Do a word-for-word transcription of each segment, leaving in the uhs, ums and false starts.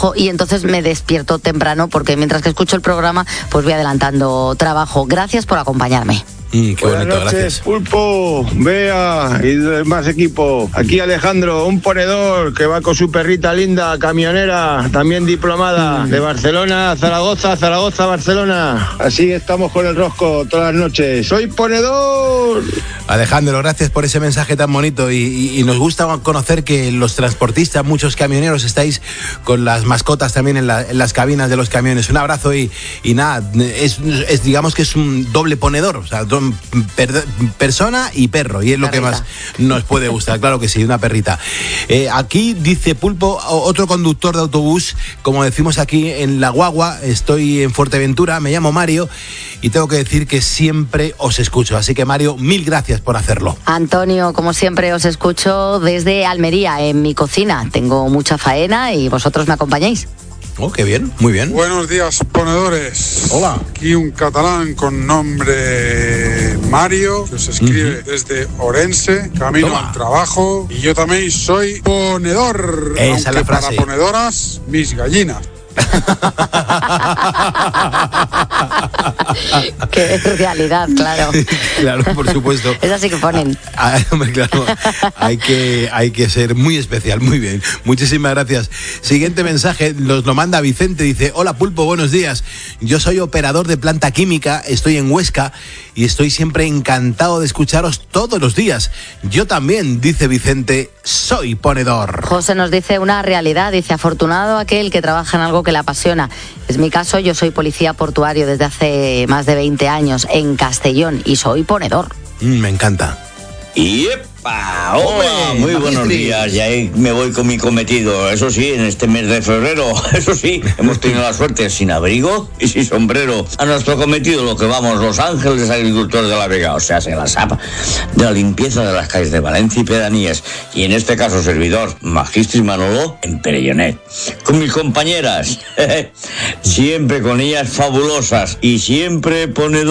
trabajo y entonces me despierto temprano porque mientras que escucho el programa pues voy adelantando trabajo. Gracias por acompañarme. Mm, qué Buenas bonito, noches, gracias. Pulpo, Bea y demás equipo. Aquí Alejandro, un ponedor que va con su perrita linda, camionera, también diplomada, de Barcelona, Zaragoza, Zaragoza, Barcelona. Así estamos con el rosco todas las noches. ¡Soy ponedor! Alejandro, gracias por ese mensaje tan bonito y, y, y nos gusta conocer que los transportistas, muchos camioneros, estáis con las mascotas también en, la, en las cabinas de los camiones. Un abrazo y, y nada, es, es digamos que es un doble ponedor, o sea, do, per, persona y perro, y es lo perrita. Que más nos puede gustar, claro que sí, una perrita. Eh, aquí dice Pulpo, otro conductor de autobús, como decimos aquí en La Guagua, estoy en Fuerteventura, me llamo Mario y tengo que decir que siempre os escucho, así que Mario, mil gracias por hacerlo. Antonio, como siempre os escucho desde Almería, en mi cocina. Tengo mucha faena y vosotros me acompañáis. Oh, qué bien, muy bien. Buenos días, ponedores. Hola. Aquí un catalán con nombre Mario, que se escribe uh-huh. desde Orense, camino Toma. al trabajo. Y yo también soy ponedor. Esa aunque es la frase. Para ponedoras, mis gallinas. Qué realidad, claro. Claro, por supuesto. Es así que ponen. Ah, hombre, claro. Hay que, hay que ser muy especial, muy bien. Muchísimas gracias. Siguiente mensaje, nos lo manda Vicente, dice: hola Pulpo, buenos días. Yo soy operador de planta química, estoy en Huesca y estoy siempre encantado de escucharos todos los días. Yo también, dice Vicente, soy ponedor. José nos dice una realidad, dice: afortunado aquel que trabaja en algo que le apasiona. Es mi caso, yo soy policía portuario desde hace más de veinte años en Castellón y soy ponedor. Mm, me encanta. ¡Yepa! ¡Hola! Muy buenos días. Ya me voy con mi cometido. Eso sí, en este mes de febrero, eso sí, hemos tenido la suerte sin abrigo y sin sombrero. A nuestro cometido lo que vamos, los ángeles agricultores de la Vega, o sea, se la sapa de la limpieza de las calles de Valencia y pedanías. Y en este caso, servidor, Magistris Manolo, en Perellonet. Con mis compañeras, siempre con ellas fabulosas y siempre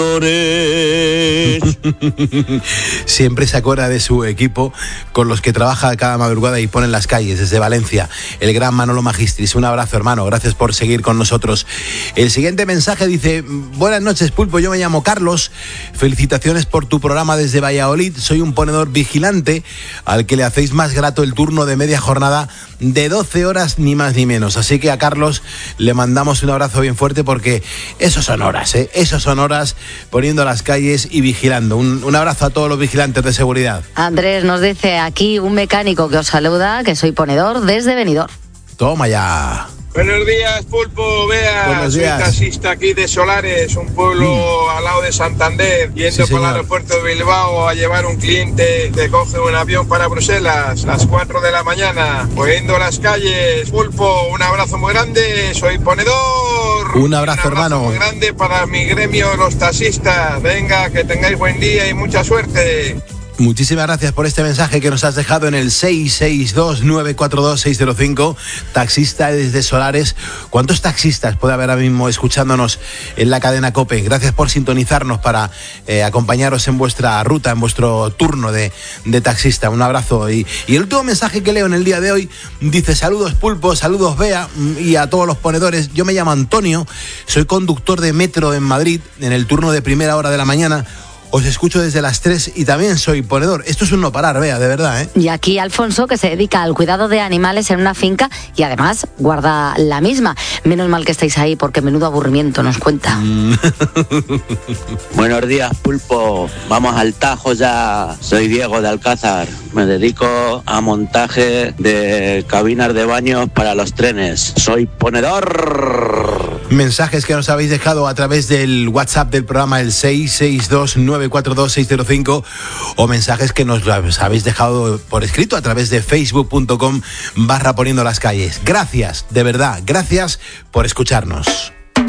ponedores. Siempre se acuerda de su equipo con los que trabaja cada madrugada y pone en las calles desde Valencia, el gran Manolo Magistris. Un abrazo, hermano, gracias por seguir con nosotros. El siguiente mensaje dice: buenas noches, Pulpo, yo me llamo Carlos, felicitaciones por tu programa desde Valladolid, soy un ponedor vigilante al que le hacéis más grato el turno de media jornada de doce horas, ni más ni menos. Así que a Carlos le mandamos un abrazo bien fuerte porque esos son horas, ¿eh? Esos son horas poniendo las calles y vigilando. Un, un abrazo a todos los vigilantes de seguridad. Andrés nos dice aquí un mecánico que os saluda, que soy ponedor desde Benidorm. Toma ya. Buenos días, Pulpo, Bea. Buenos días. Soy taxista aquí de Solares, un pueblo mm. al lado de Santander, yendo sí, para el aeropuerto de Bilbao a llevar un cliente que coge un avión para Bruselas a las cuatro de la mañana, poniendo las calles. Pulpo, un abrazo muy grande, soy ponedor. Un abrazo, un abrazo hermano. Muy grande para mi gremio, los taxistas. Venga, que tengáis buen día y mucha suerte. Muchísimas gracias por este mensaje que nos has dejado en el seis seis dos, nueve cuatro dos, seis cero cinco, taxista desde Solares. ¿Cuántos taxistas puede haber ahora mismo escuchándonos en la cadena COPE? Gracias por sintonizarnos para eh, acompañaros en vuestra ruta, en vuestro turno de, de taxista. Un abrazo. Y, y el último mensaje que leo en el día de hoy dice: saludos Pulpo, saludos Bea y a todos los ponedores. Yo me llamo Antonio, soy conductor de metro en Madrid en el turno de primera hora de la mañana. Os escucho desde las tres y también soy ponedor. Esto es un no parar, Bea, de verdad, ¿eh? Y aquí Alfonso, que se dedica al cuidado de animales en una finca y además guarda la misma. Menos mal que estáis ahí porque menudo aburrimiento nos cuenta. Mm. Buenos días, Pulpo. Vamos al Tajo ya. Soy Diego de Alcázar. Me dedico a montaje de cabinas de baños para los trenes. Soy ponedor. Mensajes que nos habéis dejado a través del WhatsApp del programa, el seis seis dos, nueve cuatro dos, seis cero cinco, o mensajes que nos habéis dejado por escrito a través de facebook punto com barra poniendo las calles. Gracias, de verdad, gracias por escucharnos.